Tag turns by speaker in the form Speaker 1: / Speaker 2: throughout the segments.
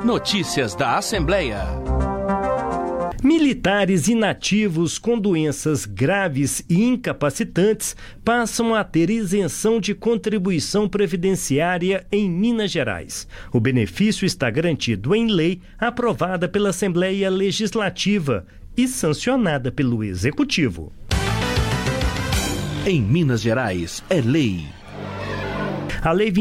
Speaker 1: Notícias da Assembleia.
Speaker 2: Militares inativos com doenças graves e incapacitantes passam a ter isenção de contribuição previdenciária em Minas Gerais. O benefício está garantido em lei aprovada pela Assembleia Legislativa e sancionada pelo Executivo.
Speaker 1: Em Minas Gerais, é lei.
Speaker 2: A Lei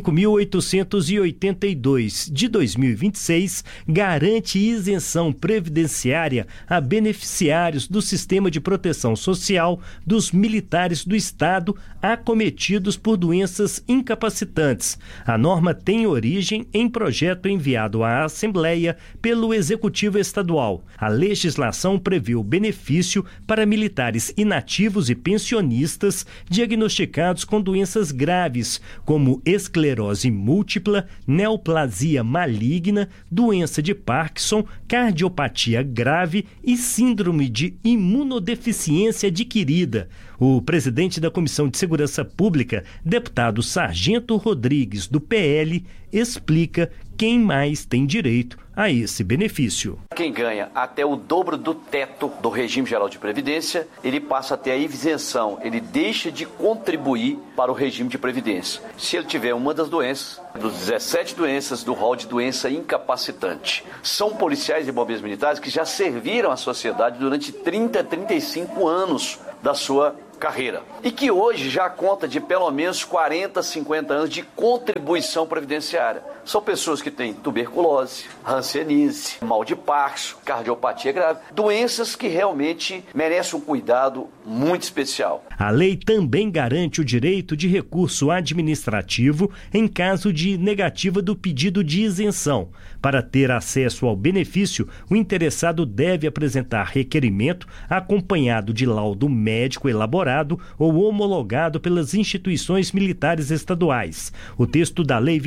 Speaker 2: 25.882, de 2026, garante isenção previdenciária a beneficiários do Sistema de Proteção Social dos militares do Estado acometidos por doenças incapacitantes. A norma tem origem em projeto enviado à Assembleia pelo Executivo Estadual. A legislação prevê o benefício para militares inativos e pensionistas diagnosticados com doenças graves, como esclerose múltipla, neoplasia maligna, doença de Parkinson, cardiopatia grave e síndrome de imunodeficiência adquirida. O presidente da Comissão de Segurança Pública, deputado Sargento Rodrigues, do PL, explica quem mais tem direito a esse benefício.
Speaker 3: Quem ganha até o dobro do teto do regime geral de previdência, ele passa a ter a isenção, ele deixa de contribuir para o regime de previdência. Se ele tiver uma das doenças, dos 17 doenças do rol de doença incapacitante. São policiais e bombeiros militares que já serviram à sociedade durante 30 a 35 anos da sua carreira e que hoje já conta de pelo menos 40, 50 anos de contribuição previdenciária. São pessoas que têm tuberculose, hanseníase, mal de Parkinson, cardiopatia grave, doenças que realmente merecem um cuidado muito especial.
Speaker 2: A lei também garante o direito de recurso administrativo em caso de negativa do pedido de isenção. Para ter acesso ao benefício, o interessado deve apresentar requerimento acompanhado de laudo médico elaborado ou homologado pelas instituições militares estaduais. O texto da Lei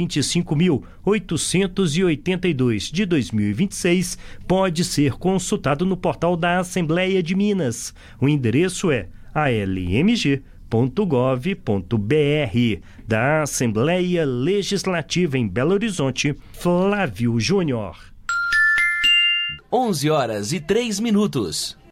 Speaker 2: 25.882 de 2026 pode ser consultado no portal da Assembleia de Minas. O endereço é almg.gov.br. Da Assembleia Legislativa em Belo Horizonte, Flávio Júnior.
Speaker 1: 11h03.